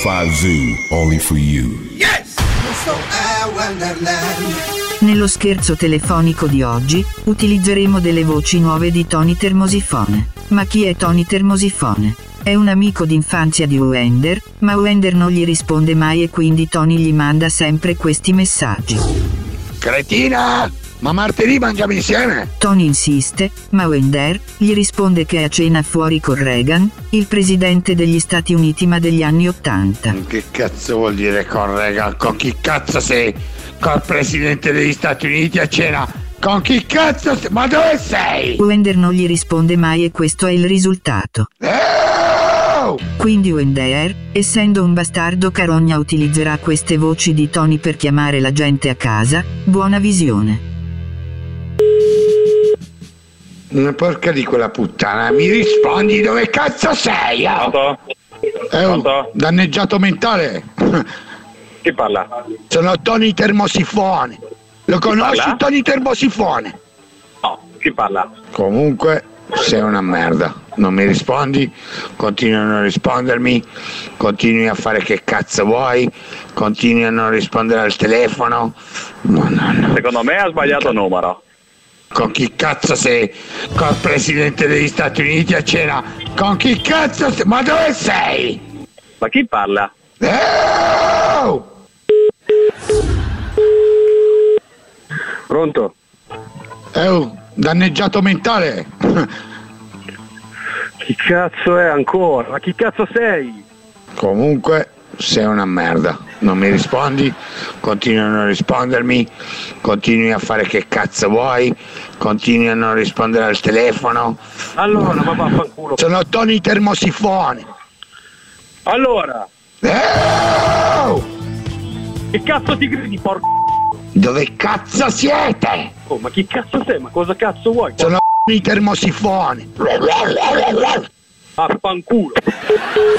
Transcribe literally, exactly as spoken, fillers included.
five Zoo, only for you. Yes! Nello scherzo telefonico di oggi, utilizzeremo delle voci nuove di Tony Termosifone. Ma chi è Tony Termosifone? È un amico d'infanzia di Wender, ma Wender non gli risponde mai e quindi Tony gli manda sempre questi messaggi. Cretina! Ma martedì mangiamo insieme? Tony insiste, ma Wender gli risponde che è a cena fuori con Reagan, il presidente degli Stati Uniti ma degli anni ottanta. Che cazzo vuol dire con Reagan? Con chi cazzo sei? Col presidente degli Stati Uniti a cena? Con chi cazzo sei? Ma dove sei? Wender non gli risponde mai e questo è il risultato. Oh! Quindi Wender, essendo un bastardo carogna, utilizzerà queste voci di Tony per chiamare la gente a casa. Buona visione. Una porca di quella puttana, mi rispondi dove cazzo sei? Oh? Pronto? È un Pronto? danneggiato mentale. Chi parla? Sono Tony Termosifone. Lo conosci parla? Tony Termosifone? No, chi parla? Comunque sei una merda. Non mi rispondi, continui a non rispondermi, continui a fare che cazzo vuoi, continui a non rispondere al telefono. No, no, no. Secondo me ha sbagliato il numero. Con chi cazzo sei? Col presidente degli Stati Uniti a cena? Con chi cazzo sei? Ma dove sei? Ma chi parla? Oh! Pronto? Oh, danneggiato mentale. Chi cazzo è ancora? Ma chi cazzo sei? Comunque sei una merda. Non mi rispondi, continui a non rispondermi, continui a fare che cazzo vuoi, continui a non rispondere al telefono. Allora, ma vaffanculo. Sono Tony Termosifone. Allora, Oh! che cazzo ti gridi, porco? Dove cazzo siete? Oh, ma chi cazzo sei? Ma cosa cazzo vuoi? Sono Tony Termosifone. Vaffanculo.